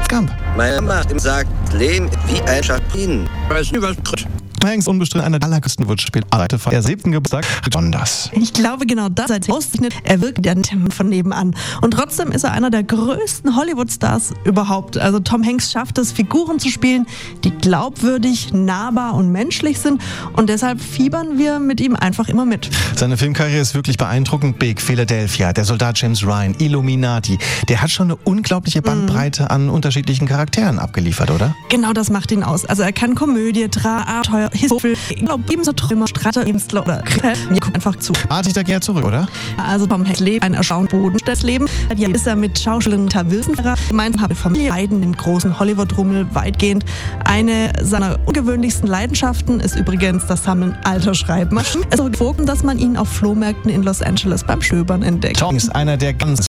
Gump. Meine Mama sagt, Leben wie ein Schatten. Tom Hanks unbestritten einer der allergrößten Wortspielarbeit von der 7. Geburtstag besonders. Ich glaube, genau das auszeichnet. Er wirkt ja nicht von nebenan. Und trotzdem ist er einer der größten Hollywood-Stars überhaupt. Also Tom Hanks schafft es, Figuren zu spielen, die glaubwürdig, nahbar und menschlich sind. Und deshalb fiebern wir mit ihm einfach immer mit. Seine Filmkarriere ist wirklich beeindruckend. Big, Philadelphia, der Soldat James Ryan, Illuminati. Der hat schon eine unglaubliche Bandbreite an unterschiedlichen Charakteren abgeliefert, oder? Genau das macht ihn aus. Also er kann Komödie, Abenteuer, Historie, ich glaube ebenso Trümmer, Strater, Künstler oder Kritiker. Mir guckt einfach zu. Warte ich da gerne zurück, oder? Also Tom Hanks lebt ein erstaunlich bodenständiges Leben. Hier ist er mit Schauspielerin Wilson gemeinsam hat Familie Biden den großen Hollywood-Rummel weitgehend. Eine seiner ungewöhnlichsten Leidenschaften ist übrigens das Sammeln alter Schreibmaschinen. Es ist so, dass man ihn auf Flohmärkten in Los Angeles beim Stöbern entdeckt. Tom ist einer der ganz